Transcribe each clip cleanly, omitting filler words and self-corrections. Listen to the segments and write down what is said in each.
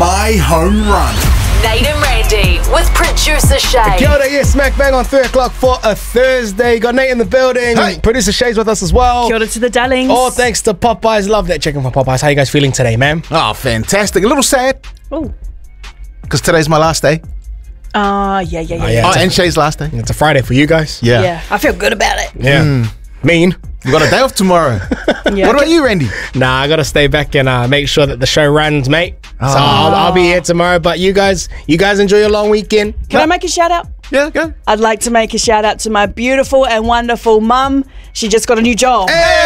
My Home Run. Nate and Randy with producer Shay. Kia ora, yes, smack bang on 3 o'clock for a Thursday. Got Nate in the building. Hey. Producer Shay's with us as well. Kia ora to the darlings. All thanks to Popeyes. Love that chicken from Popeyes. How you guys feeling today, man? Oh, fantastic. A little sad Oh, because today's my last day. yeah. yeah. Oh, and Shay's last day. It's a Friday for you guys. Yeah, I feel good about it. Yeah. Mean. We got a day off tomorrow. Yeah. What about you, Randy? Nah, I gotta stay back and make sure that the show runs, mate. So I'll be here tomorrow. But you guys enjoy your long weekend. Can I make a shout out? Yeah, go. I'd like to make a shout out to my beautiful and wonderful mum. She just got a new job.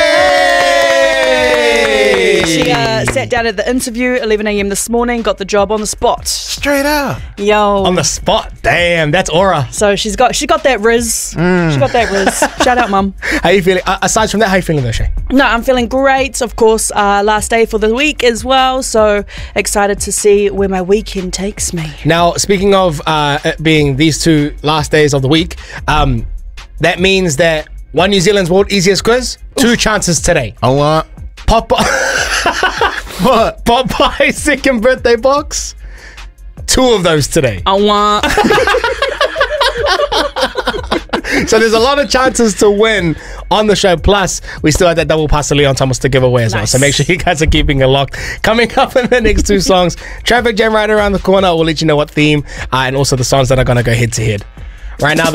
She sat down at the interview 11 a.m. this morning, got the job on the spot. Straight out. Yo. On the spot. Damn, that's aura. So she got that riz. She got that riz. Shout out, mum. How you feeling? Aside from that, how you feeling though, Shay? No, I'm feeling great. Of course, last day for the week as well. So excited to see where my weekend takes me. Now, speaking of it being these 2 last days of the week, that means that one New Zealand's World Easiest Quiz, 2 chances today. I want. What? Popeye's second birthday box, 2 of those today. I want. So there's a lot of chances to win on the show. Plus, we still have that double Pasta Leon Thomas to give away as well. Nice. So make sure you guys are keeping it locked. Coming up in the next 2 songs, Traffic Jam right around the corner. We'll let you know what theme and also the songs that are going to go head to head. Right now,